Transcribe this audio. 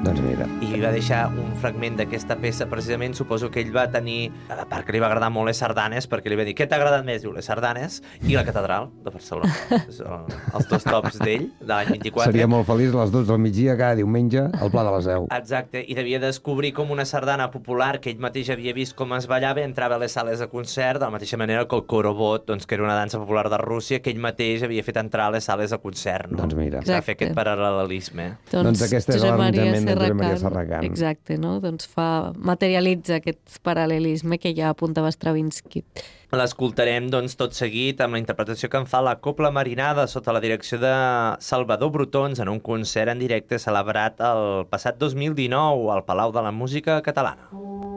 Doncs mira. I va deixar un fragment d'aquesta peça, precisament, suposo que ell va tenir, a part que li va agradar molt les sardanes, perquè li va dir, què t'ha agradat més? Diu, les sardanes i la catedral de Barcelona. Els dos tops d'ell, de l'any 24. Seria molt feliç a les 12 del migdia cada diumenge al Pla de la Seu. Exacte, i devia descobrir com una sardana popular que ell mateix havia vist com es ballava, entrava a les sales de concert, de la mateixa manera que el Korobot, doncs, que era una dansa popular de Rússia, que ell mateix havia fet entrar a les sales de concert. No? Doncs mira. Va fer aquest paral·lelisme. Doncs aquest és l'arranjament de Josep Maria Serracant. Exacte, no? Doncs materialitza aquest paral·lelisme que ja apuntava Stravinsky. L'escoltarem, doncs, tot seguit amb la interpretació que en fa la Cobla Marinada sota la direcció de Salvador Brutons en un concert en directe celebrat el passat 2019 al Palau de la Música Catalana.